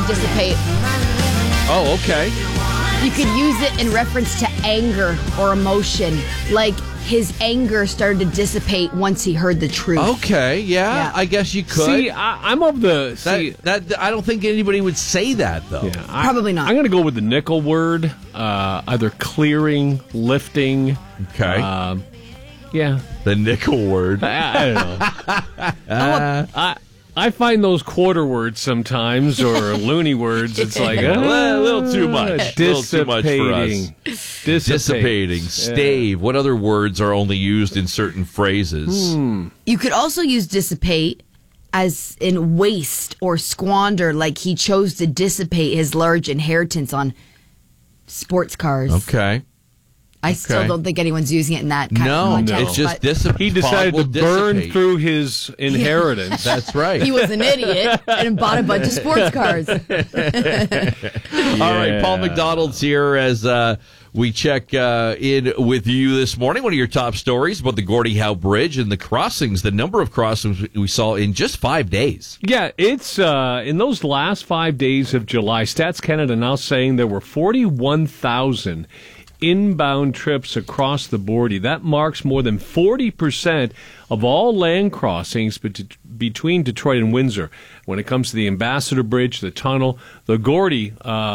dissipate. Oh, okay. You could use it in reference to anger or emotion. Like his anger started to dissipate once he heard the truth. Okay, yeah. I guess you could. See, I'm of the... That I don't think anybody would say that, though. Yeah, Probably not. I'm going to go with the nickel word, either clearing, lifting. Okay. Yeah. The nickel word. I don't know. I find those quarter words sometimes, or loony words, it's like a little too much. A little too much for us. Dissipating, stave. What other words are only used in certain phrases? You could also use dissipate as in waste or squander, like he chose to dissipate his large inheritance on sports cars. Okay. I still don't think anyone's using it in that kind of context. It's just dissipate. He decided to burn through his inheritance. That's right. He was an idiot and bought a bunch of sports cars. All right, Paul McDonald's here as we check in with you this morning. One of your top stories about the Gordie Howe Bridge and the crossings, the number of crossings we saw in just 5 days. Yeah, it's in those last 5 days of July, Stats Canada now saying there were 41,000 inbound trips across the Bordy. That marks more than 40% of all land crossings between Detroit and Windsor. When it comes to the Ambassador Bridge, the tunnel, the Gordie,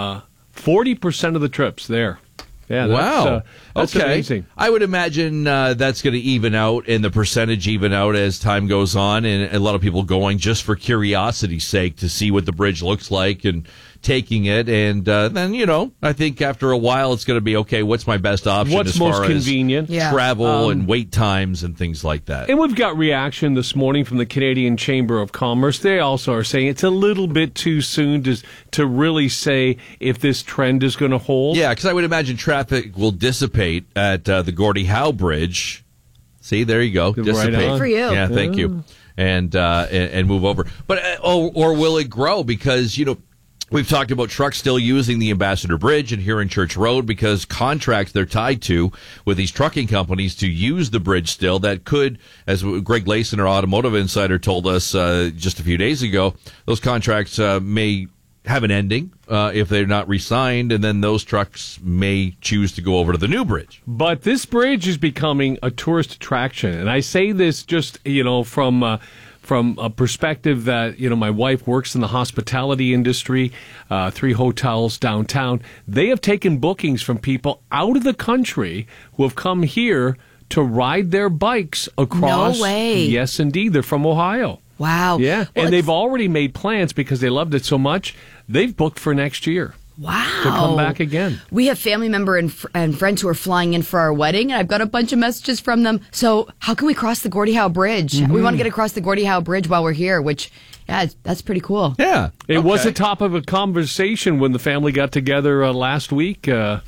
40% of the trips there. Yeah, wow. That's amazing. I would imagine that's going to even out and the percentage even out as time goes on, and a lot of people going just for curiosity's sake to see what the bridge looks like and taking it, and then, I think after a while it's going to be, okay, what's my best option what's as far most convenient? as travel and wait times and things like that. And we've got reaction this morning from the Canadian Chamber of Commerce. They also are saying it's a little bit too soon to really say if this trend is going to hold. Yeah, because I would imagine traffic will dissipate at the Gordie Howe Bridge. See, there you go. Dissipate. Good for you. Yeah, thank you. And move over. But or will it grow? Because, we've talked about trucks still using the Ambassador Bridge and here in Church Road because contracts they're tied to with these trucking companies to use the bridge still. That could, as Greg Layson, our automotive insider, told us just a few days ago, those contracts may have an ending if they're not re-signed, and then those trucks may choose to go over to the new bridge. But this bridge is becoming a tourist attraction, and I say this just, from a perspective that, my wife works in the hospitality industry, 3 hotels downtown. They have taken bookings from people out of the country who have come here to ride their bikes across. No way. Yes, indeed. They're from Ohio. Wow. Yeah, Well, and they've already made plans because they loved it so much. They've booked for next year. Wow. To come back again. We have family member and friends who are flying in for our wedding, and I've got a bunch of messages from them. So how can we cross the Gordie Howe Bridge? We want to get across the Gordie Howe Bridge while we're here, which, that's pretty cool. Yeah. It was a top of a conversation when the family got together last week.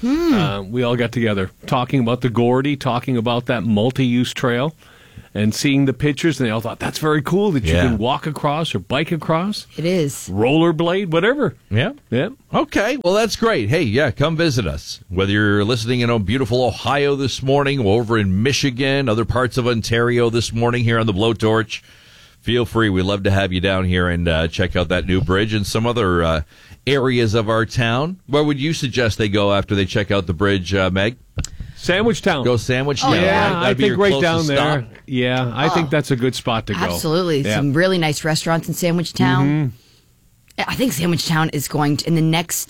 We all got together talking about the Gordie, talking about that multi-use trail. And seeing the pictures, and they all thought, that's very cool that you can walk across or bike across. It is. Rollerblade, whatever. Yeah. Okay, well, that's great. Hey, come visit us. Whether you're listening in beautiful Ohio this morning, or over in Michigan, other parts of Ontario this morning here on the Blowtorch, feel free. We'd love to have you down here and check out that new bridge and some other areas of our town. Where would you suggest they go after they check out the bridge, Meg? Sandwich Town. Go Sandwich Town. Yeah, right? I think right down there. Stop. Yeah, I think that's a good spot to go. Absolutely. Yeah. Some really nice restaurants in Sandwich Town. I think Sandwich Town is going to, in the next,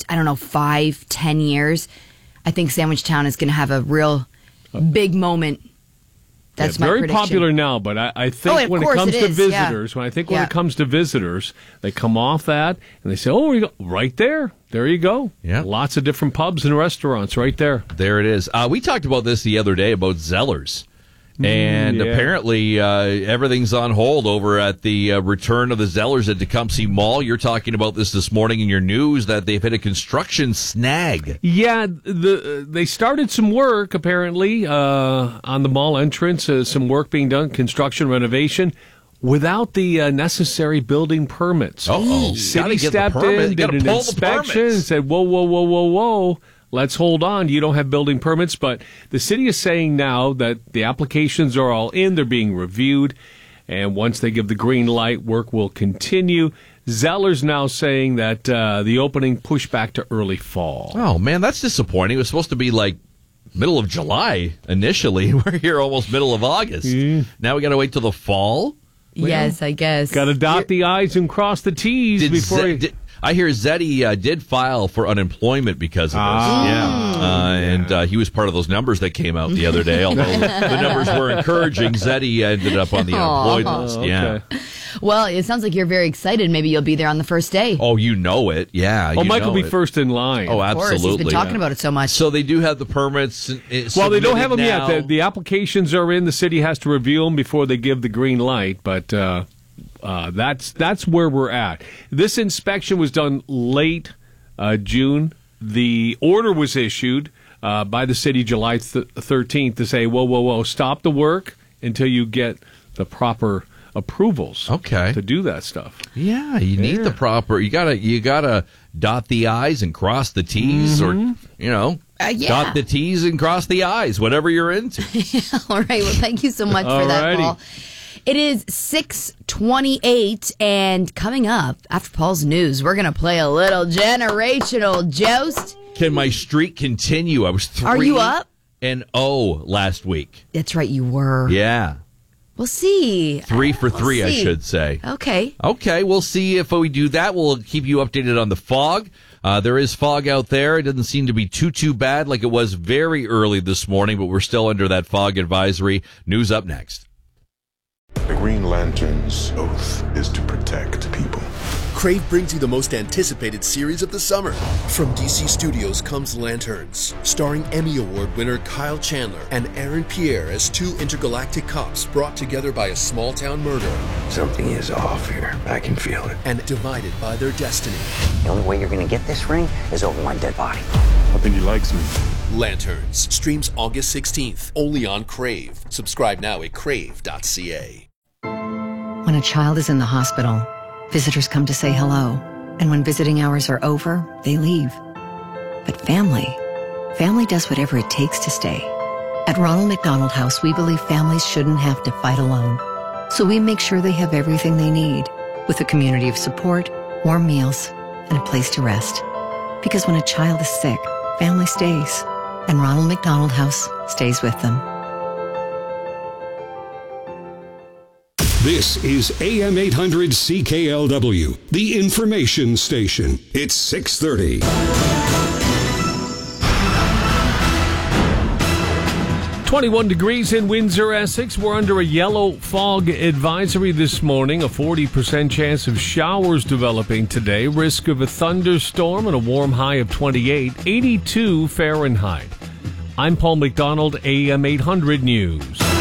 5-10 years, I think Sandwich Town is going to have a real big moment. That's my very prediction. Popular now, but I think when it comes to visitors, when it comes to visitors, they come off that and they say, "Oh, we go right there. There you go." Yeah, lots of different pubs and restaurants right there. There it is. We talked about this the other day about Zellers. And apparently everything's on hold over at the return of the Zellers at Tecumseh Mall. You're talking about this morning in your news that they've hit a construction snag. Yeah, they started some work apparently on the mall entrance, some work being done, construction renovation, without the necessary building permits. Uh-oh. City stepped in, did an inspection, and said, whoa. Let's hold on. You don't have building permits, but the city is saying now that the applications are all in. They're being reviewed, and once they give the green light, work will continue. Zeller's now saying that the opening pushed back to early fall. Oh, man, that's disappointing. It was supposed to be like middle of July initially. We're here almost middle of August. Now we got to wait till the fall? Yes, I guess. Got to dot the I's and cross the T's before... I hear Zeddy did file for unemployment because of this. And he was part of those numbers that came out the other day. Although the numbers were encouraging, Zeddy ended up on the unemployed list. Yeah. Well, it sounds like you're very excited. Maybe you'll be there on the first day. Oh, you know it. Yeah. Oh, Mike will be first in line. Oh, Of course. absolutely. He's been talking about it so much. So they do have the permits. Well, they don't have them now. yet. The applications are in. The city has to review them before they give the green light. But that's where we're at. This inspection was done late June. The order was issued by the city July 13th to say, whoa, stop the work until you get the proper approvals to do that stuff. Yeah, you need the proper. You gotta dot the I's and cross the T's, or dot the T's and cross the I's, whatever you're into. All right. Well, thank you so much for that, Paul. It is 6:28, and coming up after Paul's news, we're gonna play a little generational joust. Can my streak continue? I was 3 Are you up? and 0 last week. That's right, you were. Yeah. We'll see. 3 for 3, I should say. Okay, we'll see if we do that. We'll keep you updated on the fog. There is fog out there. It doesn't seem to be too bad like it was very early this morning, but we're still under that fog advisory. News up next. The Green Lantern's oath is to protect people. Crave brings you the most anticipated series of the summer. From DC Studios comes Lanterns, starring Emmy Award winner Kyle Chandler and Aaron Pierre as two intergalactic cops brought together by a small-town murder. Something is off here. I can feel it. And divided by their destiny. The only way you're going to get this ring is over my dead body. I think he likes me. Lanterns streams August 16th, only on Crave. Subscribe now at crave.ca. When a child is in the hospital, visitors come to say hello. And when visiting hours are over, they leave. But family does whatever it takes to stay. At Ronald McDonald House, we believe families shouldn't have to fight alone. So we make sure they have everything they need, with a community of support, warm meals, and a place to rest. Because when a child is sick, family stays. And Ronald McDonald House stays with them. This is AM 800 CKLW, the information station. It's 6:30. 21 degrees in Windsor, Essex. We're under a yellow fog advisory this morning. A 40% chance of showers developing today. Risk of a thunderstorm and a warm high of 28, 82 Fahrenheit. I'm Paul McDonald, AM 800 News.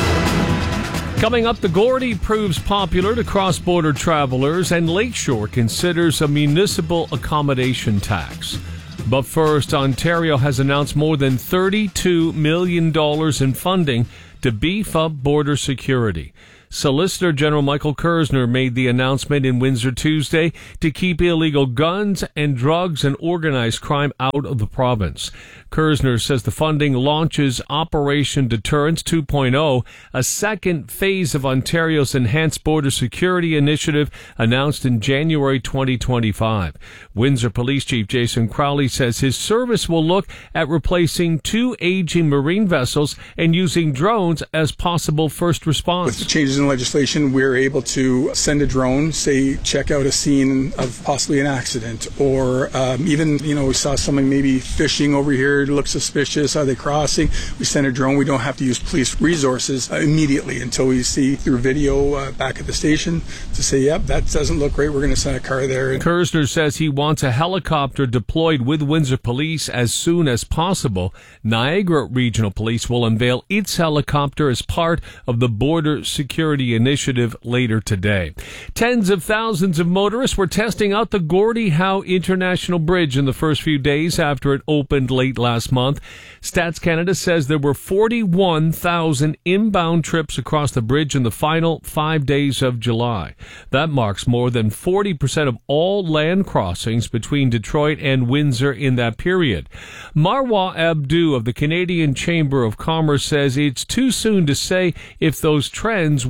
Coming up, the Gordy proves popular to cross-border travelers, and Lakeshore considers a municipal accommodation tax. But first, Ontario has announced more than $32 million in funding to beef up border security. Solicitor General Michael Kersner made the announcement in Windsor Tuesday to keep illegal guns and drugs and organized crime out of the province. Kersner says the funding launches Operation Deterrence 2.0, a second phase of Ontario's Enhanced Border Security Initiative announced in January 2025. Windsor Police Chief Jason Crowley says his service will look at replacing 2 aging marine vessels and using drones as possible first response. With the changes in legislation, we're able to send a drone, say, check out a scene of possibly an accident, or even, we saw someone maybe fishing over here, it looks suspicious, are they crossing? We send a drone. We don't have to use police resources immediately until we see through video back at the station to say, yep, that doesn't look right, we're going to send a car there. Kersner says he wants a helicopter deployed with Windsor Police as soon as possible. Niagara Regional Police will unveil its helicopter as part of the Border Security Initiative later today. Tens of thousands of motorists were testing out the Gordie Howe International Bridge in the first few days after it opened late last month. Stats Canada says there were 41,000 inbound trips across the bridge in the final 5 days of July. That marks more than 40% of all land crossings between Detroit and Windsor in that period. Marwa Abdu of the Canadian Chamber of Commerce says it's too soon to say if those trends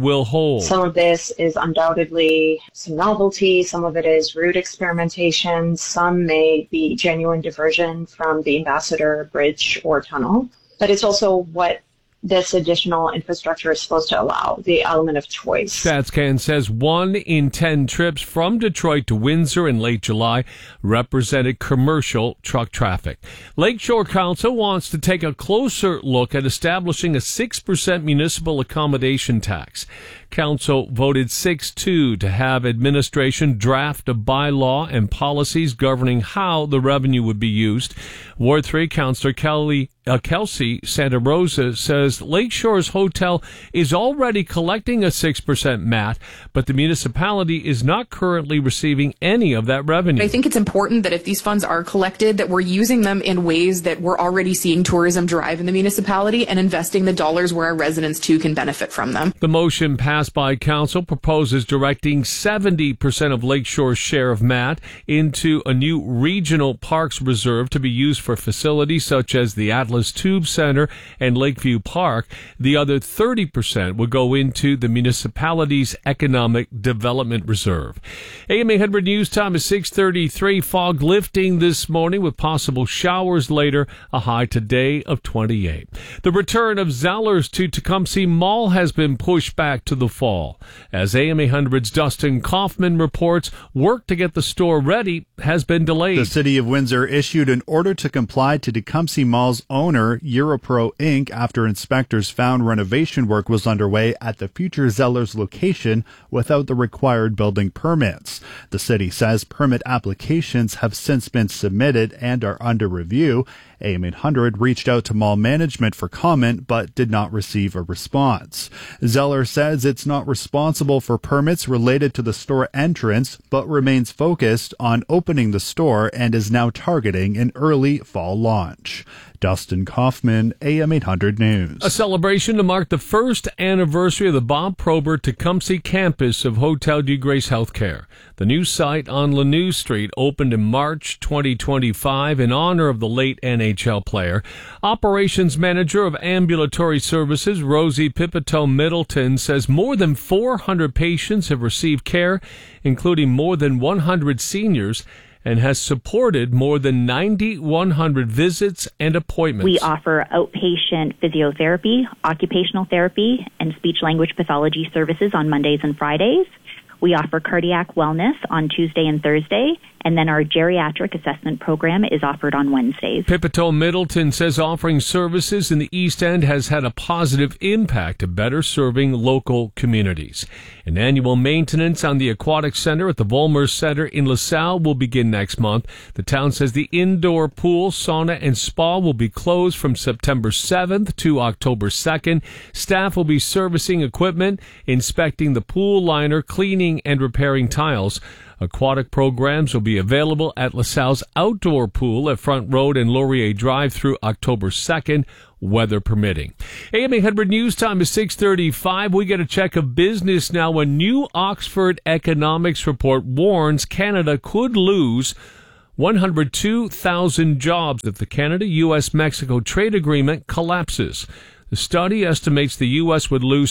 will hold. Some of this is undoubtedly some novelty. Some of it is route experimentation. Some may be genuine diversion from the Ambassador Bridge or tunnel. But it's also what this additional infrastructure is supposed to allow, the element of choice. StatsCan says 1 in 10 trips from Detroit to Windsor in late July represented commercial truck traffic. Lakeshore Council wants to take a closer look at establishing a 6% municipal accommodation tax. Council voted 6-2 to have administration draft a bylaw and policies governing how the revenue would be used. Ward 3 Councillor Kelsey Santa Rosa says Lakeshore's hotel is already collecting a 6% MAT, but the municipality is not currently receiving any of that revenue. I think it's important that if these funds are collected, that we're using them in ways that we're already seeing tourism drive in the municipality and investing the dollars where our residents too can benefit from them. The motion passed by council proposes directing 70% of Lakeshore's share of MAT into a new regional parks reserve to be used for facilities such as the Atlas Tube Center and Lakeview Park. The other 30% will go into the municipality's Economic Development Reserve. AM 800 News Time is 6:33. Fog lifting this morning with possible showers later, a high today of 28. The return of Zellers to Tecumseh Mall has been pushed back to the fall. As AM 800's Dustin Kaufman reports, work to get the store ready has been delayed. The City of Windsor issued an order to comply to Tecumseh Mall's owner, Europro Inc., after inspectors found renovation work was underway at the future Zellers location without the required building permits. The city says permit applications have since been submitted and are under review. AM 800 reached out to mall management for comment but did not receive a response. Zeller says it's not responsible for permits related to the store entrance but remains focused on opening the store and is now targeting an early fall launch. Dustin Kaufman, AM 800 News. A celebration to mark the first anniversary of the Bob Probert Tecumseh campus of Hotel Dieu Grace Healthcare. The new site on Laneau Street opened in March 2025 in honor of the late NHL player. Operations Manager of Ambulatory Services, Rosie Pipito Middleton, says more than 400 patients have received care, including more than 100 seniors, and has supported more than 9,100 visits and appointments. We offer outpatient physiotherapy, occupational therapy, and speech-language pathology services on Mondays and Fridays. We offer cardiac wellness on Tuesday and Thursday, and then our geriatric assessment program is offered on Wednesdays. Pipito Middleton says offering services in the East End has had a positive impact to better serving local communities. An annual maintenance on the Aquatic Center at the Volmer Center in LaSalle will begin next month. The town says the indoor pool, sauna, and spa will be closed from September 7th to October 2nd. Staff will be servicing equipment, inspecting the pool liner, cleaning and repairing tiles. Aquatic programs will be available at LaSalle's outdoor pool at Front Road and Laurier Drive through October 2nd, weather permitting. AM 800 News Time is 6:35. We get a check of business now. A new Oxford economics report warns Canada could lose 102,000 jobs if the Canada-U.S.-Mexico trade agreement collapses. The study estimates the U.S. would lose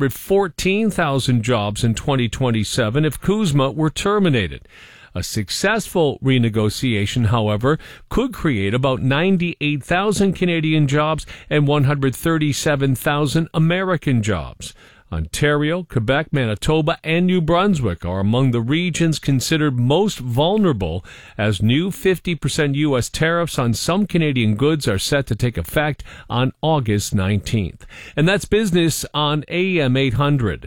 214,000 jobs in 2027 if CUSMA were terminated. A successful renegotiation, however, could create about 98,000 Canadian jobs and 137,000 American jobs. Ontario, Quebec, Manitoba, and New Brunswick are among the regions considered most vulnerable as new 50% U.S. tariffs on some Canadian goods are set to take effect on August 19th. And that's business on AM 800.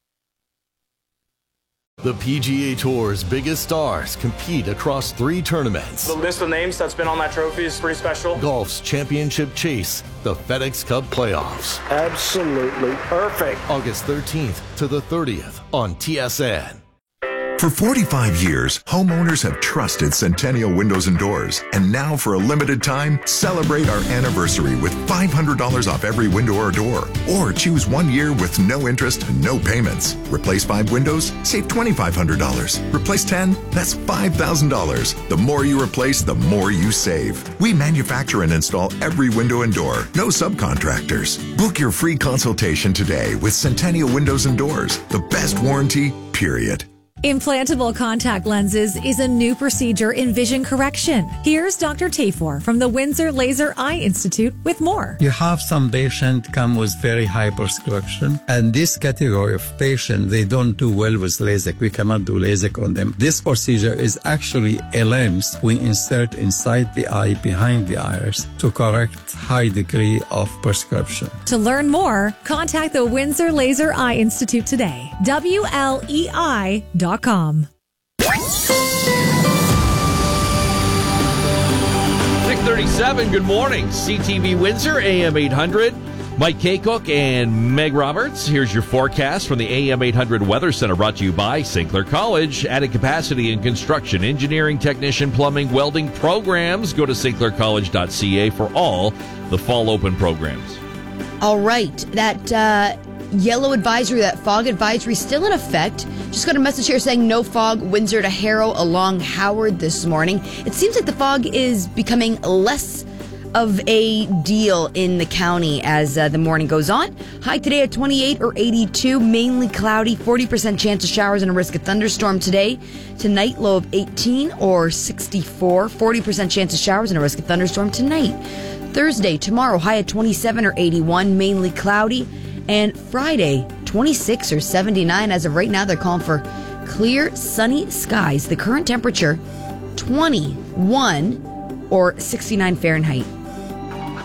The PGA Tour's biggest stars compete across 3 tournaments. The list of names that's been on that trophy is pretty special. Golf's championship chase, the FedEx Cup playoffs. Absolutely perfect. August 13th to the 30th on TSN. For 45 years, homeowners have trusted Centennial Windows and Doors. And now for a limited time, celebrate our anniversary with $500 off every window or door. Or choose 1 year with no interest and no payments. Replace 5 windows, save $2,500. Replace 10, that's $5,000. The more you replace, the more you save. We manufacture and install every window and door. No subcontractors. Book your free consultation today with Centennial Windows and Doors. The best warranty, period. Implantable contact lenses is a new procedure in vision correction. Here's Dr. Tafor from the Windsor Laser Eye Institute with more. You have some patients come with very high prescription, and this category of patient, they don't do well with LASIK. We cannot do LASIK on them. This procedure is actually a lens we insert inside the eye, behind the iris, to correct high degree of prescription. To learn more, contact the Windsor Laser Eye Institute today. WLEI.com. 6:37. Good morning. CTV Windsor, AM 800. Mike Kaycook and Meg Roberts. Here's your forecast from the AM 800 Weather Center, brought to you by St. Clair College. Added capacity in construction, engineering, technician, plumbing, welding programs. Go to stclaircollege.ca for all the fall open programs. All right. That yellow advisory, that fog advisory, still in effect. Just got a message here saying no fog, Windsor to Harrow along Howard this morning. It seems like the fog is becoming less of a deal in the county as the morning goes on. High today at 28 or 82, mainly cloudy, 40% chance of showers and a risk of thunderstorm today. Tonight, low of 18 or 64, 40% chance of showers and a risk of thunderstorm tonight. Thursday, tomorrow, high at 27 or 81, mainly cloudy. And Friday, 26 or 79. As of right now, they're calling for clear, sunny skies. The current temperature, 21 or 69 Fahrenheit.